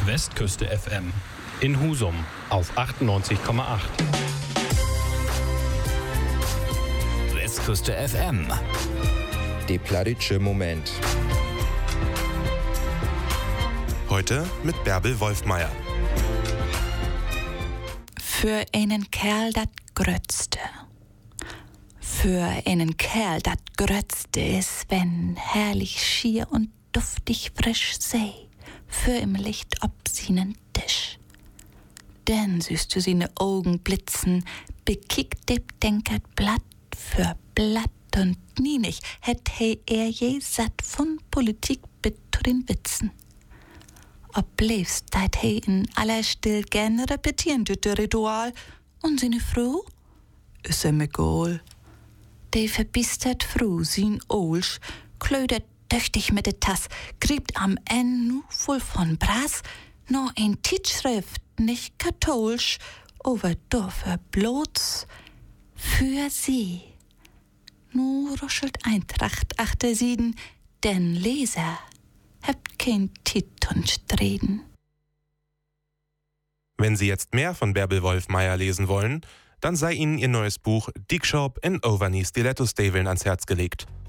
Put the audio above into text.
Westküste FM in Husum auf 98,8. Westküste FM. Der plattdeutsche Moment. Heute mit Bärbel Wolfmeier. Für einen Kerl dat Grötzte. Für einen Kerl dat Grötzte is, wenn herrlich schier und duftig frisch sei, für im Licht ob sinen Tisch. Denn süßt du sine Augen blitzen, bekickt deb denkert Blatt für Blatt und nie nicht hätt er je satt von Politik bit zu den Witzen. Ob bliebst deit in aller Still gern repetieren dütte Ritual und sine Frau? Is egal. De verbistert Frau sin Olsch, klödert tüchtig mit de Tass, griebt am nu voll von Brass, no ein Tischschrift, nicht katholsch, over Dorfer bloß für sie. Nu ruschelt Eintracht achter Sieden, denn Leser habt kein Tit und Streden. Wenn Sie jetzt mehr von Bärbel Wolfmeier lesen wollen, dann sei Ihnen ihr neues Buch Dickshop in Overknee Stiletto-Staveln ans Herz gelegt.